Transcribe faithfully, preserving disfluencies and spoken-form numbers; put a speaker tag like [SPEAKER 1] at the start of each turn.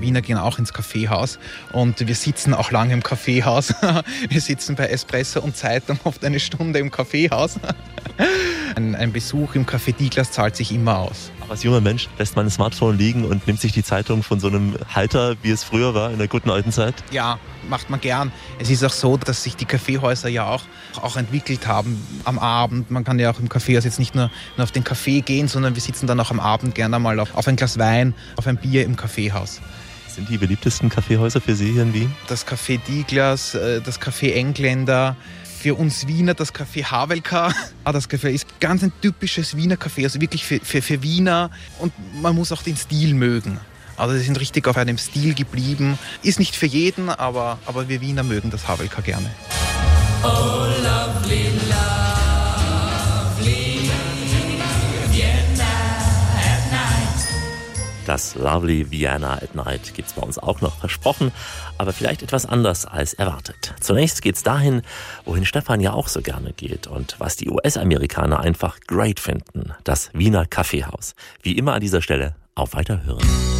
[SPEAKER 1] Wir Wiener gehen auch ins Kaffeehaus und wir sitzen auch lange im Kaffeehaus. Wir sitzen bei Espresso und Zeitung oft eine Stunde im Kaffeehaus. Ein, ein Besuch im Café Diglas zahlt sich immer aus.
[SPEAKER 2] Auch als junger Mensch lässt man ein Smartphone liegen und nimmt sich die Zeitung von so einem Halter, wie es früher war, in der guten alten Zeit?
[SPEAKER 1] Ja, macht man gern. Es ist auch so, dass sich die Kaffeehäuser ja auch, auch entwickelt haben am Abend. Man kann ja auch im Kaffeehaus jetzt nicht nur, nur auf den Kaffee gehen, sondern wir sitzen dann auch am Abend gerne mal auf, auf ein Glas Wein, auf ein Bier im Kaffeehaus.
[SPEAKER 2] Sind die beliebtesten Kaffeehäuser für Sie hier in Wien?
[SPEAKER 1] Das Café Diglas, das Café Engländer, für uns Wiener das Café Havelka. Das Café ist ganz ein typisches Wiener Café, also wirklich für, für, für Wiener. Und man muss auch den Stil mögen. Also sie sind richtig auf einem Stil geblieben. Ist nicht für jeden, aber, aber wir Wiener mögen das Havelka gerne.
[SPEAKER 3] Oh, lovely, lovely Vienna at night.
[SPEAKER 2] Das Lovely Vienna at Night gibt's bei uns auch noch, versprochen, aber vielleicht etwas anders als erwartet. Zunächst geht's dahin, wohin Stefan ja auch so gerne geht und was die U S-Amerikaner einfach great finden, das Wiener Kaffeehaus. Wie immer an dieser Stelle auf Weiterhören.